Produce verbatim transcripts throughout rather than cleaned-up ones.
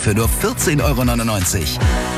für nur vierzehn Euro neunundneunzig.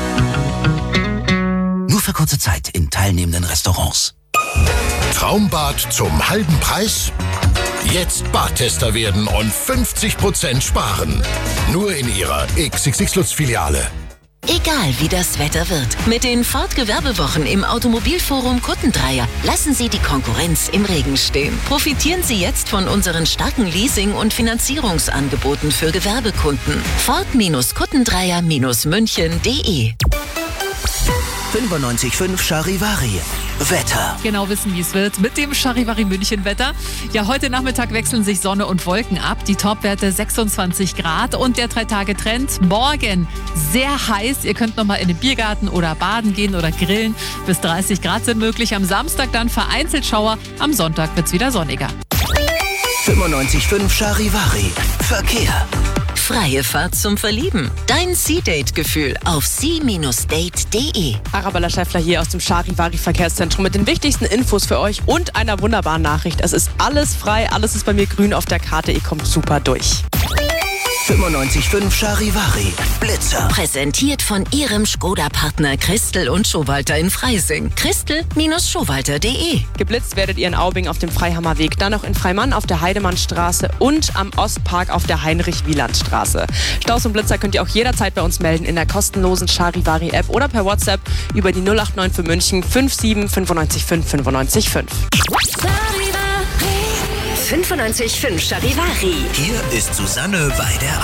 Nur für kurze Zeit in teilnehmenden Restaurants. Traumbad zum halben Preis? Jetzt Badtester werden und fünfzig Prozent sparen. Nur in Ihrer X X X Lutz-Filiale. Egal wie das Wetter wird, mit den Ford-Gewerbewochen im Automobilforum Kuttendreier lassen Sie die Konkurrenz im Regen stehen. Profitieren Sie jetzt von unseren starken Leasing- und Finanzierungsangeboten für Gewerbekunden. Ford-Kuttendreier München punkt de fünfundneunzig Komma fünf Charivari. Wetter. Genau wissen, wie es wird mit dem Charivari München Wetter. Ja, heute Nachmittag wechseln sich Sonne und Wolken ab. Die Topwerte sechsundzwanzig Grad und der drei-Tage-Trend morgen sehr heiß. Ihr könnt nochmal in den Biergarten oder baden gehen oder grillen. Bis dreißig Grad sind möglich. Am Samstag dann vereinzelt Schauer. Am Sonntag wird's wieder sonniger. fünfundneunzig Komma fünf Charivari. Verkehr. Freie Fahrt zum Verlieben. Dein Sea-Date-Gefühl auf sea Date punkt de. Arabella Schäffler hier aus dem Charivari Verkehrszentrum mit den wichtigsten Infos für euch und einer wunderbaren Nachricht. Es ist alles frei, alles ist bei mir grün auf der Karte. Ihr kommt super durch. fünfundneunzig Komma fünf Charivari. Blitzer. Präsentiert von Ihrem Skoda-Partner Christel und Schowalter in Freising. Christel Schowalter punkt de. Geblitzt werdet ihr in Aubing auf dem Freihammerweg, dann noch in Freimann auf der Heidemannstraße und am Ostpark auf der Heinrich-Wieland-Straße. Staus und Blitzer könnt ihr auch jederzeit bei uns melden in der kostenlosen Charivari-App oder per WhatsApp über die null acht neun für München fünf sieben fünf neun fünf fünf neun fünf. fünfundneunzig Komma fünf Charivari. Hier ist Susanne Weider.